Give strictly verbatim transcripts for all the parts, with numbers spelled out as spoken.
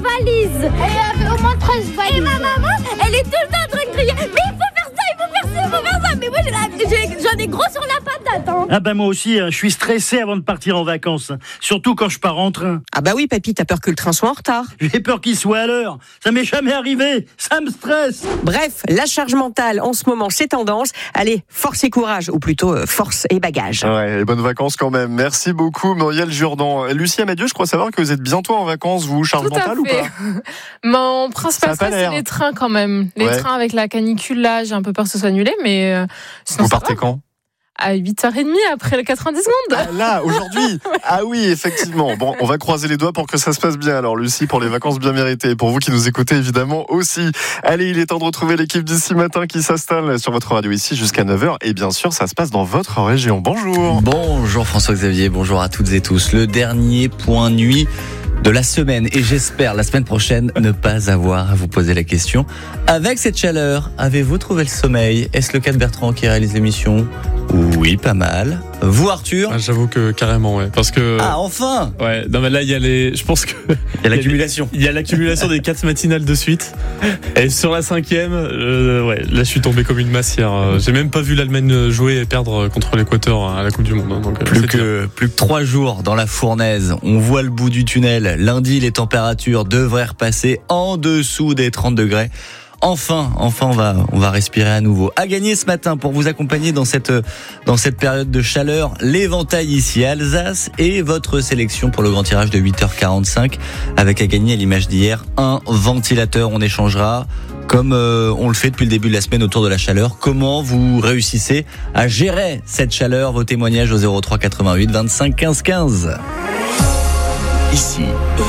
valises. Elle avait au moins treize valises. Et ma maman, elle est tout le temps en train de crier. Mais il faut faire ça, il faut faire ça, il faut faire ça. Mais moi, j'ai la... j'ai... j'en ai gros sur la patate. Hein. Ah ben moi aussi, hein, je suis stressé avant de partir en vacances. Hein. Surtout quand je pars en train. Ah bah oui, papy, t'as peur que le train soit en retard. J'ai peur qu'il soit à l'heure. Ça m'est jamais arrivé. Ça me stresse. Bref, la charge mentale, en ce moment, c'est tendance. Allez, force et courage, ou plutôt euh, force et bagage. Ouais, et bonnes vacances quand même. Merci beaucoup, Muriel Jourdan. Lucie Amadieu, je crois savoir que vous êtes bientôt en vacances, vous, charge Tout mentale ou pas? Mon principal stress, c'est les trains quand même. Les ouais. trains avec la canicule, là, j'ai un peu peur que ce soit annulé, mais euh, sinon vous ça partez va. Quand? À huit heures trente après le quatre-vingt-dix secondes. Ah, là, aujourd'hui. Ouais. Ah oui, effectivement. Bon, on va croiser les doigts pour que ça se passe bien. Alors, Lucie, pour les vacances bien méritées. Pour vous qui nous écoutez, évidemment, aussi. Allez, il est temps de retrouver l'équipe d'ici matin qui s'installe sur votre radio ici jusqu'à neuf heures. Et bien sûr, ça se passe dans votre région. Bonjour. Bonjour François-Xavier, bonjour à toutes et tous. Le dernier point nuit de la semaine, et j'espère la semaine prochaine ne pas avoir à vous poser la question. Avec cette chaleur, avez-vous trouvé le sommeil? Est-ce le cas de Bertrand qui réalise l'émission? Oui, pas mal. Vous, Arthur? Ah, j'avoue que carrément, ouais. Parce que. Ah, enfin! Ouais, non, mais là, il y a les. Je pense que. Il y a l'accumulation. Il y a l'accumulation des quatre matinales de suite. Et sur la cinquième, euh, ouais, là, je suis tombé comme une massière. J'ai même pas vu l'Allemagne jouer et perdre contre l'Équateur à la Coupe du Monde. Donc, plus que, plus que trois jours dans la fournaise. On voit le bout du tunnel. Lundi, les températures devraient repasser en dessous des trente degrés. Enfin, enfin, on va, on va respirer à nouveau. À gagner ce matin pour vous accompagner dans cette, dans cette période de chaleur, l'éventail ici à Alsace et votre sélection pour le grand tirage de huit heures quarante-cinq avec à gagner à l'image d'hier un ventilateur. On échangera comme euh, on le fait depuis le début de la semaine autour de la chaleur. Comment vous réussissez à gérer cette chaleur? Vos témoignages au zéro trois quatre-vingt-huit vingt-cinq quinze quinze. Ici,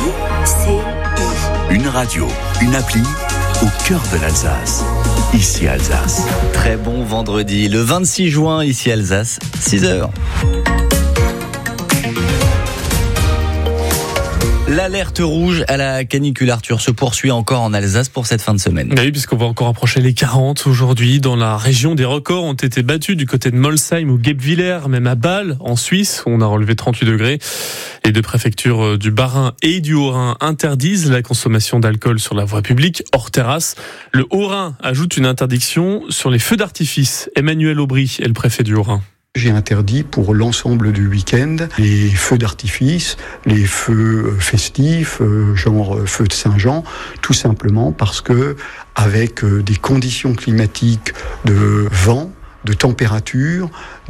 une radio, une appli au cœur de l'Alsace. Ici Alsace. Très bon vendredi, le vingt-six juin, ici Alsace, six heures. L'alerte rouge à la canicule, Arthur, se poursuit encore en Alsace pour cette fin de semaine. Oui, puisqu'on va encore approcher les quarante aujourd'hui. Dans la région, des records ont été battus du côté de Molsheim ou Guebwiller, même à Bâle, en Suisse, où on a relevé trente-huit degrés. Les deux préfectures du Bas-Rhin et du Haut-Rhin interdisent la consommation d'alcool sur la voie publique, hors terrasse. Le Haut-Rhin ajoute une interdiction sur les feux d'artifice. Emmanuel Aubry est le préfet du Haut-Rhin. J'ai interdit pour l'ensemble du week-end les feux d'artifice, les feux festifs, genre feux de Saint-Jean, tout simplement parce que avec des conditions climatiques de vent, de température,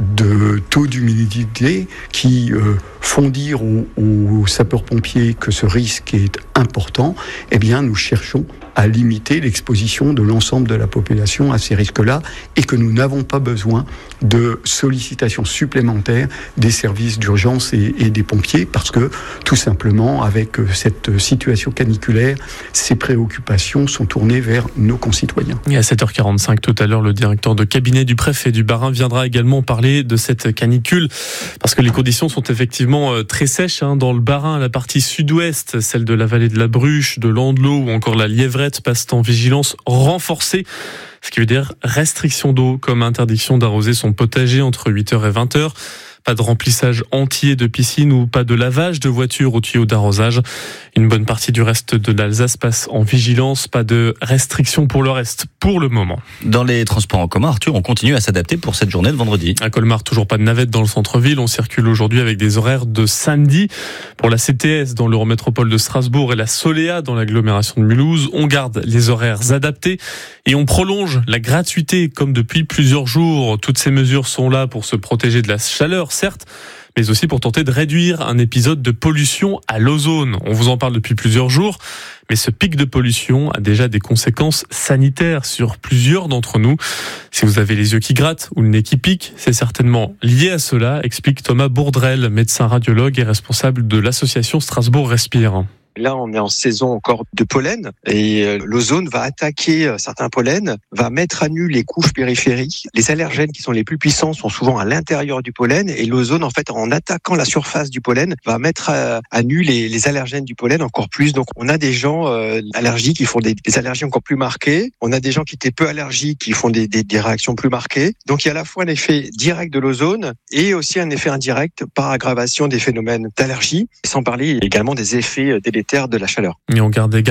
de taux d'humidité qui euh, font dire aux, aux sapeurs-pompiers que ce risque est important, eh bien nous cherchons à limiter l'exposition de l'ensemble de la population à ces risques-là et que nous n'avons pas besoin de sollicitations supplémentaires des services d'urgence et, et des pompiers parce que tout simplement avec cette situation caniculaire, ces préoccupations sont tournées vers nos concitoyens. Et à sept heures quarante-cinq tout à l'heure, le directeur de cabinet du préfet du Bas-Rhin viendra également parler de cette canicule parce que les conditions sont effectivement très sèches hein, dans le Bas-Rhin, la partie sud-ouest, celle de la vallée de la Bruche, de l'Andelot ou encore la Lièvrette passent en vigilance renforcée. Ce qui veut dire restriction d'eau comme interdiction d'arroser son potager entre huit heures et vingt heures. Pas de remplissage entier de piscine ou pas de lavage de voitures au tuyau d'arrosage. Une bonne partie du reste de l'Alsace passe en vigilance. Pas de restrictions pour le reste, pour le moment. Dans les transports en commun, Arthur, on continue à s'adapter pour cette journée de vendredi. À Colmar, toujours pas de navette dans le centre-ville. On circule aujourd'hui avec des horaires de samedi. Pour la C T S dans l'Eurométropole de Strasbourg et la Soléa dans l'agglomération de Mulhouse, on garde les horaires adaptés et on prolonge la gratuité comme depuis plusieurs jours. Toutes ces mesures sont là pour se protéger de la chaleur, certes, mais aussi pour tenter de réduire un épisode de pollution à l'ozone. On vous en parle depuis plusieurs jours, mais ce pic de pollution a déjà des conséquences sanitaires sur plusieurs d'entre nous. Si vous avez les yeux qui grattent ou le nez qui pique, c'est certainement lié à cela, explique Thomas Bourdrel, médecin radiologue et responsable de l'association Strasbourg Respire. Là, on est en saison encore de pollen et l'ozone va attaquer certains pollens, va mettre à nu les couches périphériques. Les allergènes qui sont les plus puissants sont souvent à l'intérieur du pollen et l'ozone, en fait, en attaquant la surface du pollen, va mettre à, à nu les, les allergènes du pollen encore plus. Donc, on a des gens euh, allergiques qui font des, des allergies encore plus marquées. On a des gens qui étaient peu allergiques qui font des, des, des réactions plus marquées. Donc, il y a à la fois un effet direct de l'ozone et aussi un effet indirect par aggravation des phénomènes d'allergie, sans parler également des effets délétères de la chaleur. Et on garde